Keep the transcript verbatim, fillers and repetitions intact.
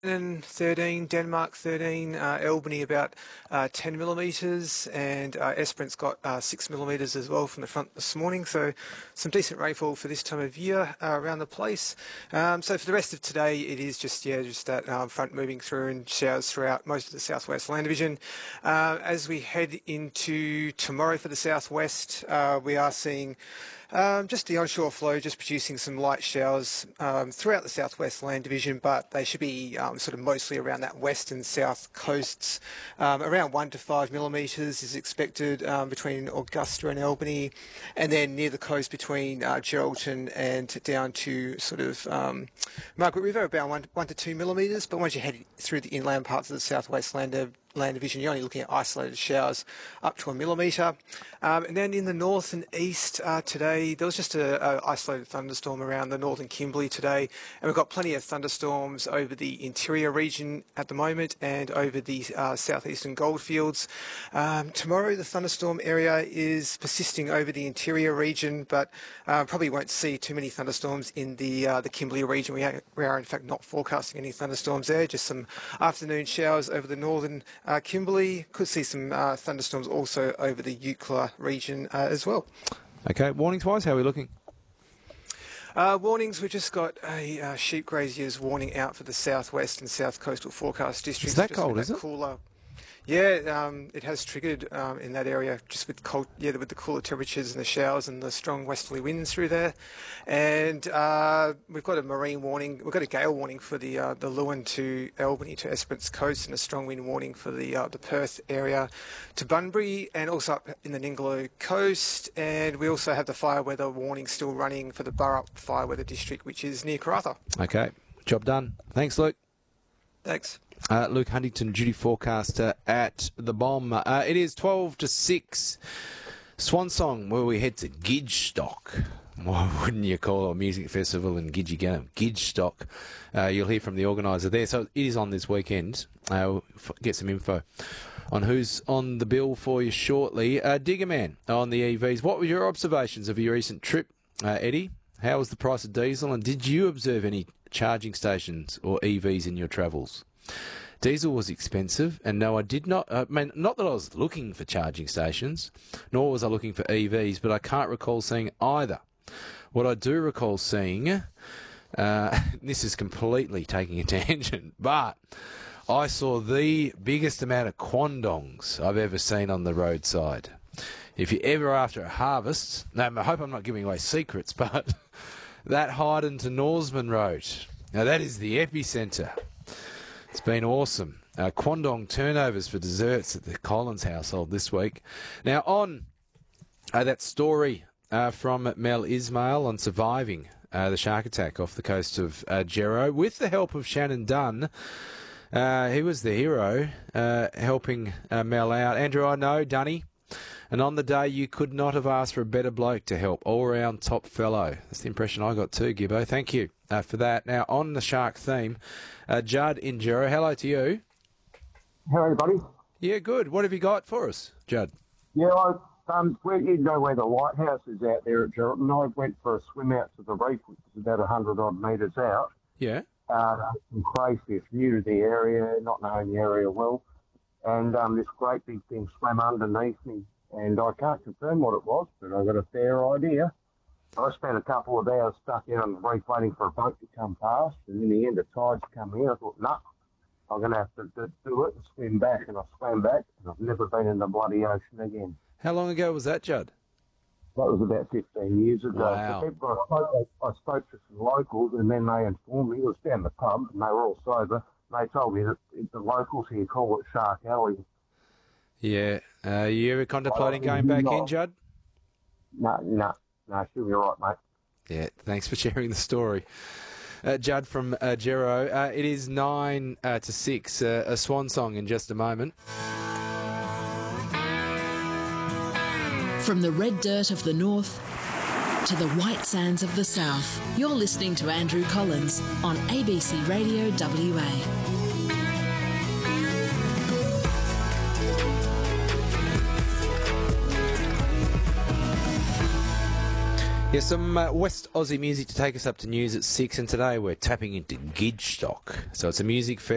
thirteen, Denmark thirteen, uh, Albany about uh, ten millimetres, and uh, Esperance got uh, six millimetres as well from the front this morning. So some decent rainfall for this time of year uh, around the place. Um, so for the rest of today, it is just yeah, just that um, front moving through and showers throughout most of the southwest land division. Uh, as we head into tomorrow for the southwest, uh, we are seeing Um, just the onshore flow just producing some light showers um, throughout the southwest land division, but they should be um, sort of mostly around that west and south coasts. Um, around one to five millimetres is expected um, between Augusta and Albany, and then near the coast between uh, Geraldton and down to sort of um, Margaret River, about one, one to two millimetres. But once you head through the inland parts of the southwest land division, land division, you're only looking at isolated showers up to a millimetre. Um, and then in the north and east uh, today, there was just a, a isolated thunderstorm around the northern Kimberley today, and we've got plenty of thunderstorms over the interior region at the moment and over the uh, southeastern goldfields. Um, tomorrow the thunderstorm area is persisting over the interior region, but uh, probably won't see too many thunderstorms in the uh, the Kimberley region. We are, we are in fact not forecasting any thunderstorms there, just some afternoon showers over the northern Uh, Kimberley. Could see some uh, thunderstorms also over the Eucla region uh, as well. Okay, warnings-wise, how are we looking? Uh, warnings, we've just got a uh, sheep graziers warning out for the southwest and south coastal forecast districts. Is that just cold, that is it? Cooler. Yeah, um, it has triggered um, in that area just with cold, yeah, with the cooler temperatures and the showers and the strong westerly winds through there. And uh, we've got a marine warning. We've got a gale warning for the uh, the Lewin to Albany to Esperance coast, and a strong wind warning for the uh, the Perth area to Bunbury, and also up in the Ningaloo coast. And we also have the fire weather warning still running for the Burrup fire weather district, which is near Karratha. Okay, job done. Thanks, Luke. Thanks. Uh, Luke Huntington, duty forecaster at the Bomb. Uh, it is twelve to six. Swan Song, where we head to Gidgestock. Why wouldn't you call it a music festival in Gidgeganum? Gidgestock. Uh, you'll hear from the organiser there. So it is on this weekend. Uh, we'll f- get some info on who's on the bill for you shortly. Uh, Diggerman on the E Vs. What were your observations of your recent trip, uh, Eddie? How was the price of diesel, and did you observe any charging stations or E Vs in your travels? Diesel was expensive, and no, I did not. I mean, not that I was looking for charging stations, nor was I looking for E Vs, but I can't recall seeing either. What I do recall seeing, uh, this is completely taking a tangent, but I saw the biggest amount of quandongs I've ever seen on the roadside. If you're ever after a harvest, now I hope I'm not giving away secrets, but that Hyden to Norseman Road, now that is the epicentre. It's been awesome. Uh, Quandong turnovers for desserts at the Collins household this week. Now, on uh, that story uh, from Mel Ismail on surviving uh, the shark attack off the coast of uh, Gero, with the help of Shannon Dunn, uh, he was the hero uh, helping uh, Mel out. Andrew, I know, Dunny. And on the day, you could not have asked for a better bloke to help. All-round top fellow. That's the impression I got too, Gibbo. Thank you uh, for that. Now, on the shark theme, uh, Judd in Gero, hello to you. How are you, buddy? Yeah, good. What have you got for us, Judd? Yeah, I, um, where, you know where the lighthouse is out there at Geraldton. I went for a swim out to the reef, which is about one hundred odd metres out. Yeah. Uh, some crayfish, new to the area, not knowing the area well. And um, this great big thing swam underneath me. And I can't confirm what it was, but I got a fair idea. I spent a couple of hours stuck in on the reef waiting for a boat to come past, and in the end, the tides come in. I thought, no, nah, I'm going to have to do it and swim back. And I swam back, and I've never been in the bloody ocean again. How long ago was that, Judd? That was about fifteen years ago. Wow. The people I spoke, I spoke to some locals, and then they informed me, it was down the pub, and they were all sober. And they told me that the locals here call it Shark Alley. Yeah. Uh, you ever contemplating going back in, Judd? No, no, no, she'll be all right, mate. Yeah, thanks for sharing the story. Uh, Judd from uh, Gero. Uh, it is nine uh, to six, uh, a swan song in just a moment. From the red dirt of the north to the white sands of the south, you're listening to Andrew Collins on A B C Radio W A. Here's some uh, West Aussie music to take us up to news at six, and today we're tapping into Gidgestock. So it's a music festival.